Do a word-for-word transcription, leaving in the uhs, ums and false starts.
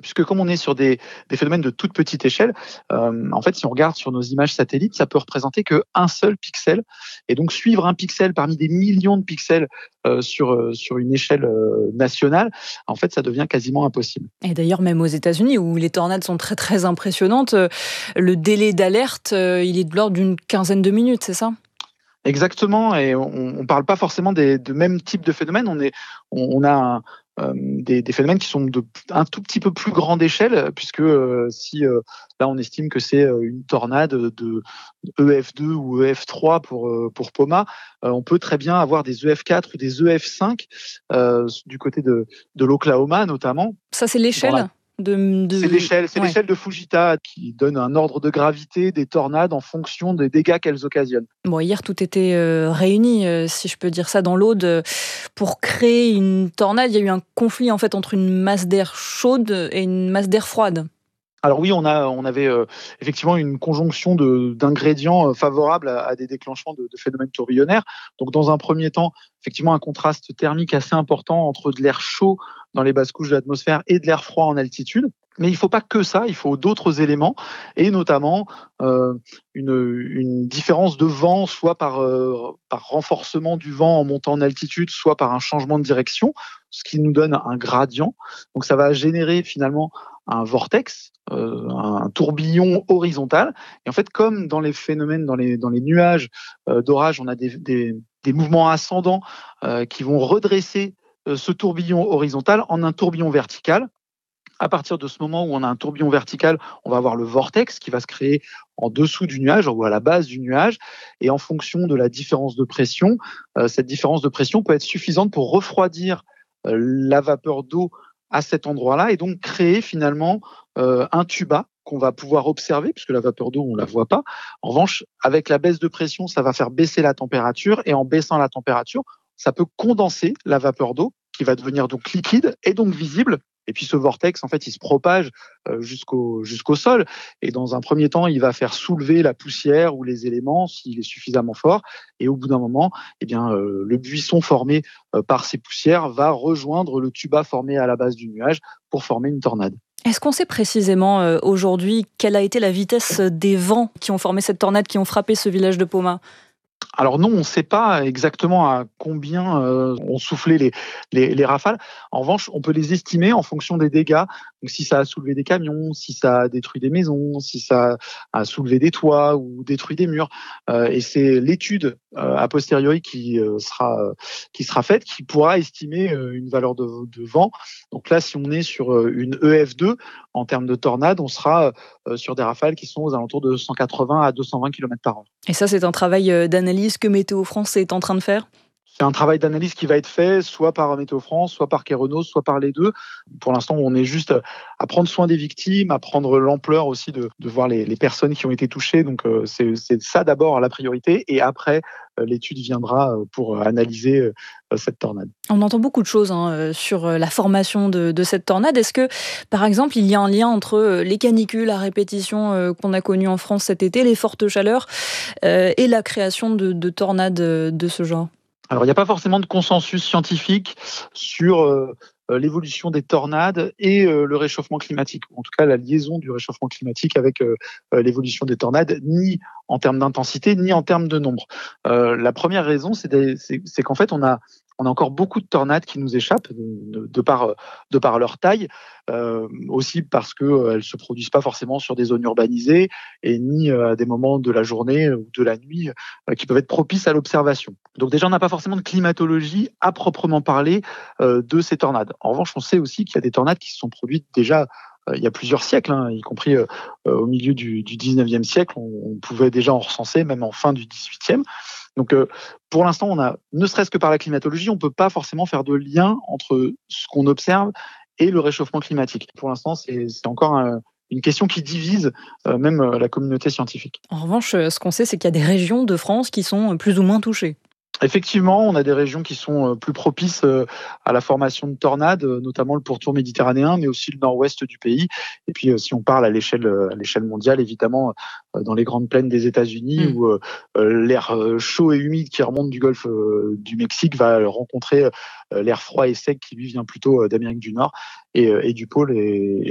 puisque comme on est sur des, des phénomènes de toute petite échelle, euh, en fait, si on regarde sur nos images satellites, ça peut représenter qu'un seul pixel. Et donc, suivre un pixel parmi des millions de pixels euh, sur, euh, sur une échelle euh, nationale, en fait, ça devient quasiment impossible. Et d'ailleurs, même aux États-Unis, où les tornades sont très très impressionnantes, euh, le délai d'alerte, euh, il est de l'ordre d'une quinzaine de minutes, c'est ça? Exactement, et on ne parle pas forcément des, de même type de phénomène. On, est, on, on a un, euh, des, des phénomènes qui sont de, un tout petit peu plus grande échelle, puisque euh, si euh, là on estime que c'est une tornade de E F deux ou E F trois pour, euh, pour Poma, euh, on peut très bien avoir des E F quatre ou des E F cinq euh, du côté de, de l'Oklahoma notamment. Ça, c'est l'échelle de, C'est de... l'échelle, c'est Ouais. l'échelle de Fujita qui donne un ordre de gravité des tornades en fonction des dégâts qu'elles occasionnent. Bon, hier, tout était euh, réuni, euh, si je peux dire ça, dans l'Aude, euh, pour créer une tornade. Il y a eu un conflit en fait entre une masse d'air chaude et une masse d'air froide. Alors oui, on, a, on avait euh, effectivement une conjonction de, d'ingrédients euh, favorables à, à des déclenchements de, de phénomènes tourbillonnaires. Donc dans un premier temps, effectivement un contraste thermique assez important entre de l'air chaud dans les basses couches de l'atmosphère et de l'air froid en altitude. Mais il ne faut pas que ça, il faut d'autres éléments, et notamment euh, une, une différence de vent, soit par, euh, par renforcement du vent en montant en altitude, soit par un changement de direction, ce qui nous donne un gradient. Donc ça va générer finalement un vortex, euh, un tourbillon horizontal. Et en fait, comme dans les phénomènes, dans les, dans les nuages euh, d'orage, on a des, des, des mouvements ascendants euh, qui vont redresser euh, ce tourbillon horizontal en un tourbillon vertical. À partir de ce moment où on a un tourbillon vertical, on va avoir le vortex qui va se créer en dessous du nuage ou à la base du nuage. Et en fonction de la différence de pression, euh, cette différence de pression peut être suffisante pour refroidir euh, la vapeur d'eau à cet endroit-là et donc créer finalement euh, un tuba qu'on va pouvoir observer, puisque la vapeur d'eau, on ne la voit pas. En revanche, avec la baisse de pression, ça va faire baisser la température, et en baissant la température, ça peut condenser la vapeur d'eau, qui va devenir donc liquide et donc visible. Et puis ce vortex, en fait, il se propage jusqu'au, jusqu'au sol. Et dans un premier temps, il va faire soulever la poussière ou les éléments s'il est suffisamment fort. Et au bout d'un moment, eh bien, euh, le buisson formé euh, par ces poussières va rejoindre le tuba formé à la base du nuage pour former une tornade. Est-ce qu'on sait précisément euh, aujourd'hui quelle a été la vitesse des vents qui ont formé cette tornade, qui ont frappé ce village de Poma? Alors non, on ne sait pas exactement à combien euh, ont soufflé les, les, les rafales. En revanche, on peut les estimer en fonction des dégâts. Donc, si ça a soulevé des camions, si ça a détruit des maisons, si ça a soulevé des toits ou détruit des murs. Euh, et c'est l'étude euh, a posteriori qui, euh, sera, euh, qui sera faite, qui pourra estimer euh, une valeur de, de vent. Donc là, si on est sur euh, une E F deux, en termes de tornade, on sera euh, sur des rafales qui sont aux alentours de cent quatre-vingts à deux cent vingt kilomètres par heure. Et ça, c'est un travail d'analyse que Météo France est en train de faire? C'est un travail d'analyse qui va être fait soit par Météo France, soit par Keraunos, soit par les deux. Pour l'instant, on est juste à prendre soin des victimes, à prendre l'ampleur aussi de, de voir les, les personnes qui ont été touchées. Donc euh, c'est, c'est ça d'abord la priorité, et après euh, l'étude viendra pour analyser euh, cette tornade. On entend beaucoup de choses hein, sur la formation de, de cette tornade. Est-ce que, par exemple, il y a un lien entre les canicules à répétition euh, qu'on a connues en France cet été, les fortes chaleurs, euh, et la création de, de tornades de ce genre? Alors, il n'y a pas forcément de consensus scientifique sur euh, l'évolution des tornades et euh, le réchauffement climatique. En tout cas, la liaison du réchauffement climatique avec euh, l'évolution des tornades, ni en termes d'intensité, ni en termes de nombre. Euh, la première raison, c'est, des, c'est, c'est qu'en fait, on a on a encore beaucoup de tornades qui nous échappent de, de, par, de par leur taille, euh, aussi parce qu'elles euh, ne se produisent pas forcément sur des zones urbanisées et ni euh, à des moments de la journée ou de la nuit euh, qui peuvent être propices à l'observation. Donc déjà, on n'a pas forcément de climatologie à proprement parler euh, de ces tornades. En revanche, on sait aussi qu'il y a des tornades qui se sont produites déjà euh, il y a plusieurs siècles, hein, y compris euh, au milieu du, du dix-neuvième siècle. On, on pouvait déjà en recenser, même en fin du dix-huitième. Donc, euh, pour l'instant, on a, ne serait-ce que par la climatologie, on ne peut pas forcément faire de lien entre ce qu'on observe et le réchauffement climatique. Pour l'instant, c'est, c'est encore un, une question qui divise euh, même euh, la communauté scientifique. En revanche, ce qu'on sait, c'est qu'il y a des régions de France qui sont plus ou moins touchées. Effectivement, on a des régions qui sont plus propices à la formation de tornades, notamment le pourtour méditerranéen, mais aussi le nord-ouest du pays. Et puis, si on parle à l'échelle, à l'échelle mondiale, évidemment, dans les grandes plaines des États-Unis, mmh. où l'air chaud et humide qui remonte du golfe du Mexique va rencontrer l'air froid et sec qui, lui, vient plutôt d'Amérique du Nord et, et du pôle. Et,